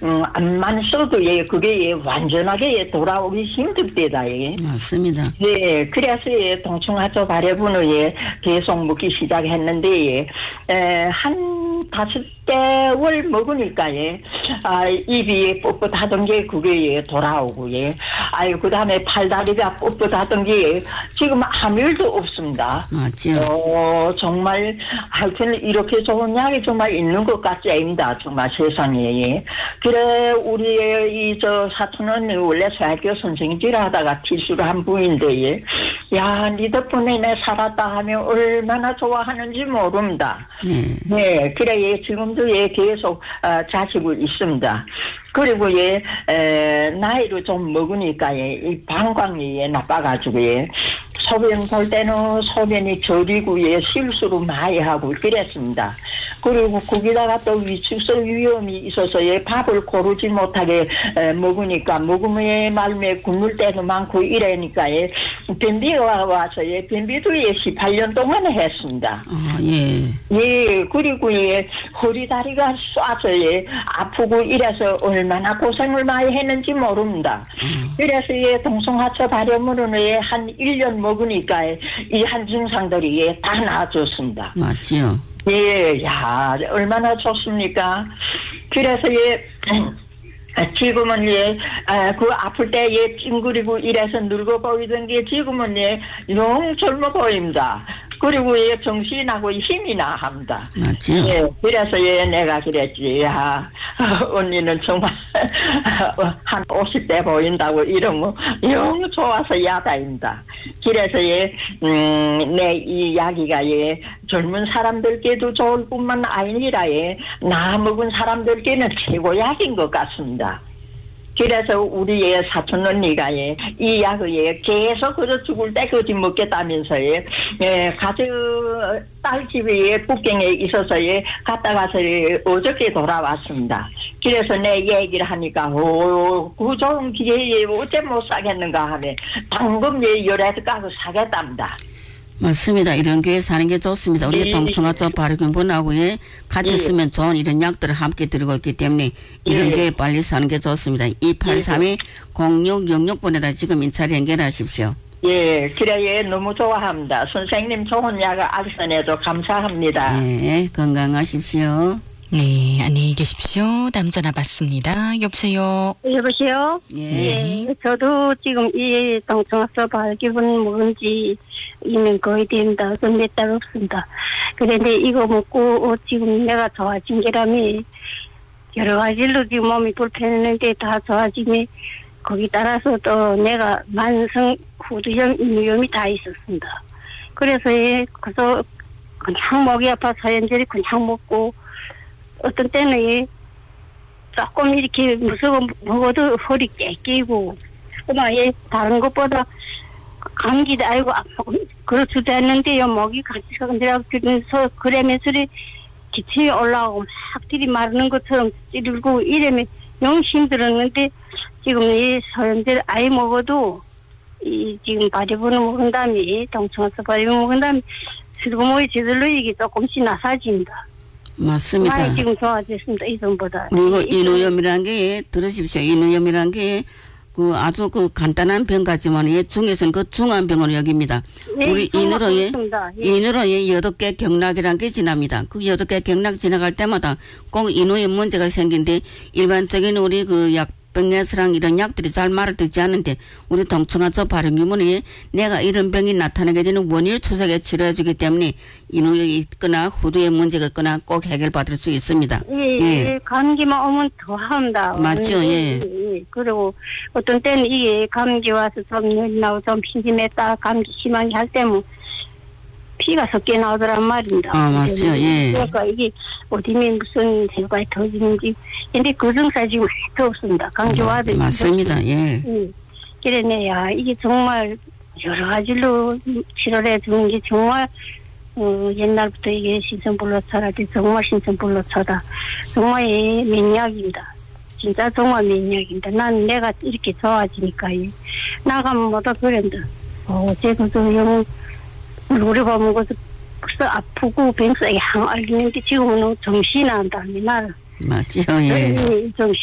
암만 써도 예, 그게 예, 완전하게 예, 돌아오기 힘들 때다. 예. 맞습니다. 네, 그래서 예, 동충하초 발효분을 예, 계속 먹기 시작했는데 예, 한 5개월 먹으니까 예, 입이 뻣뻣하던 게 그게 예, 돌아오고 예, 아유 그 다음에 팔다리가 뻣뻣하던 게 예, 지금 아무 일도 없습니다. 맞죠. 정말 하여튼 이렇게 좋은 약이 정말 있는 것 같지 않습니다. 정말 세상에. 예. 그래 우리의 이 저 사촌은 원래 대학교 선생님질 하다가 필수를 한 분인데 예. 야, 네 덕분에 내 살았다 하면 얼마나 좋아하는지 모릅니다. 네, 그래 예, 지금도 예 계속 자시고 있습니다. 그리고 예, 나이를 좀 먹으니까 예, 이 방광이 예, 나빠가지고 예, 소변 볼 때는 소변이 저리고 예, 실수로 많이 하고 그랬습니다. 그리고 거기다가 또 위축성 위험이 있어서 예, 밥을 고르지 못하게 먹으니까 먹으면 말매 굶을 때도 많고 이러니까 예, 변비가 와서 예, 변비도 예, 18년 동안 했습니다. 예. 예, 그리고 예, 허리 다리가 쏴서 예, 아프고 이래서 얼마나 고생을 많이 했는지 모릅니다. 그래서 예, 동성하초 발효물은 예, 한 1년 먹으니까 이 한 증상들이 예, 다 나아졌습니다. 맞지요. 예, 야, 얼마나 좋습니까? 그래서 예, 지금은 예, 그 아플 때 예, 찡그리고 이래서 늙어 보이던 게 지금은 예, 영 젊어 보입니다. 그리고 예, 정신하고 힘이 나 합니다. 맞죠. 예, 그래서 예, 내가 그랬지. 야, 언니는 정말 한 50대 보인다고 이러면 영 좋아서 야다입니다. 그래서 예, 내 이 이야기가 예, 젊은 사람들께도 좋을 뿐만 아니라 예, 나 먹은 사람들께는 최고 약인 것 같습니다. 그래서 우리의 사촌 언니가 예, 이 약을 예, 계속 그저 죽을 때까지 먹겠다면서 예, 가족 딸 집에 예, 북경에 있어서 예, 갔다 가서 예, 어저께 돌아왔습니다. 그래서 내 얘기를 하니까 그 좋은 기회에 어째 못 사겠는가 하면 방금 예, 열애서 가서 사겠답니다. 맞습니다. 이런 교회 사는 게 좋습니다. 우리 네. 동충하초 발효분하고 예, 같이 네. 쓰면 좋은 이런 약들을 함께 들고 있기 때문에 이런 네. 교회 빨리 사는 게 좋습니다. 283-0666번에다 지금 인차를 연결하십시오. 예, 그래 예, 너무 좋아합니다. 선생님 좋은 약을 알선해줘 감사합니다. 네, 건강하십시오. 네, 안녕히 계십시오. 다음 전화 받습니다. 여보세요. 여보세요? 예. 예, 저도 지금 이 동충하초 발효분 먹은 지 2년 거의 됩니다. 몇 달 없습니다. 그런데 이거 먹고 지금 내가 좋아진 게라면 여러 가지로 지금 몸이 불편했는데 다 좋아지면 거기 따라서 또 내가 만성 후두염 인후염이 다 있었습니다. 그래서 예, 그래서 그냥 목이 아파서 현재를 그냥 먹고 어떤 때는 예, 조금 이렇게 무서워 먹어도 허리 깨끼고 그만 예, 다른 것보다 감기도 아이고 그렇지도 않는데요. 목이 같이 건드려서 그러면서 기침이 올라오고 막 들이마르는 것처럼 찌르고 이러면 너무 힘들었는데 지금 이 소염제를 아예 먹어도 이 지금 발효분을 먹은 다음에 동충하초 발효분 먹은 다음에 슬그머니 저절로 이게 조금씩 나사집니다. 맞습니다. 많이 지금 좋아졌습니다. 이전보다. 그리고 인후염이라는 게 들으십시오. 인후염이라는 게 그 아주 그 간단한 병 같지만 예, 중에서는 그 중한 병으로 여깁니다. 네, 우리 인후로에 예. 인후로에 8개 경락이라는 게 지납니다. 그 8개 경락 지나갈 때마다 꼭 인후에 문제가 생긴데 일반적인 우리 그 병에서랑 이런 약들이 잘 말을 듣지 않는데 우리 동충하초 발효균이 내가 이런 병이 나타나게 되는 원인을 추적해 치료해주기 때문에 인후에 있거나 후두에 문제가 있거나 꼭 해결받을 수 있습니다. 예, 예. 감기만 오면 더 합니다. 맞죠, 예. 그리고 어떤 때는 이게 감기 와서 좀 열이 나고 좀 심심했다 감기 심하게 할 때면 피가 섞여 나오더란 말입니다. 맞죠, 예. 그러니까 이게 어디면 무슨 결과가 터지는지. 근데 그 증상 지금 하나도 없습니다. 감기 와도. 맞습니다, 예. 그러네, 야, 이게 정말 여러 가지로 치료를 해주는 게 정말, 옛날부터 이게 신선불로차라도 정말 신선불로차다. 정말 민약입니다. 진짜 정말 민약입니다. 난 내가 이렇게 좋아지니까, 나가면 뭐다 그랬는데, 어제도 영, 얼굴에 보면 벌써 아프고 병석이 항 알리는데 지금은 정신이 안 나는 나를. 맞죠, 예. 정신